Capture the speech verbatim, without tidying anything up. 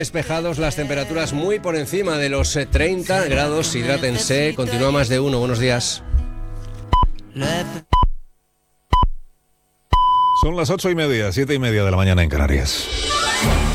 Despejados, las temperaturas muy por encima de los treinta grados, hidrátense, continúa más de uno, buenos días. Son las ocho y media, siete y media de la mañana en Canarias.